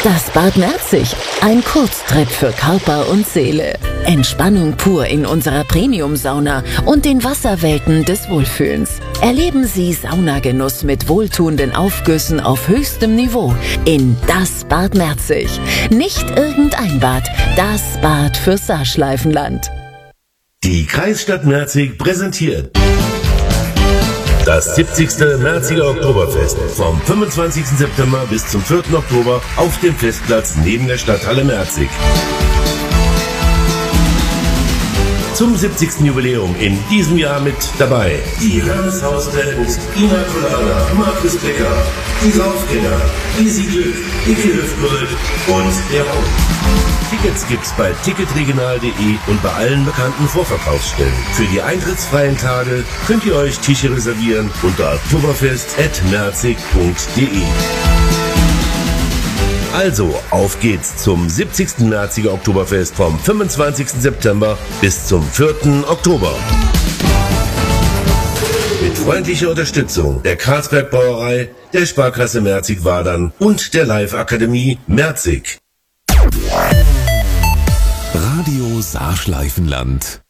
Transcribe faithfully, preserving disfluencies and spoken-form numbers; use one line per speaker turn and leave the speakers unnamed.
Das Bad Merzig, ein Kurztrip für Körper und Seele. Entspannung pur in unserer Premium-Sauna und den Wasserwelten des Wohlfühlens. Erleben Sie Saunagenuss mit wohltuenden Aufgüssen auf höchstem Niveau in das Bad Merzig. Nicht irgendein Bad, das Bad für Saarschleifenland.
Die Kreisstadt Merzig präsentiert das siebzigste Merziger Oktoberfest vom fünfundzwanzigsten September bis zum vierten Oktober auf dem Festplatz neben der Stadthalle Merzig. Zum siebzigsten Jubiläum in diesem Jahr mit dabei die Landeshausband Ina Colana, Markus Becker, die Saufgänger, Easy Glück, Icke Hüftgold und der Raum. Tickets gibt's bei ticketregional punkt de und bei allen bekannten Vorverkaufsstellen. Für die eintrittsfreien Tage könnt ihr euch Tische reservieren unter oktoberfest at merzig punkt de. Also, auf geht's zum siebzigsten Merziger Oktoberfest vom fünfundzwanzigsten September bis zum vierten Oktober. Mit freundlicher Unterstützung der Karlsberg Brauerei, der Sparkasse Merzig-Wadern und der Live-Akademie Merzig.
Radio Saarschleifenland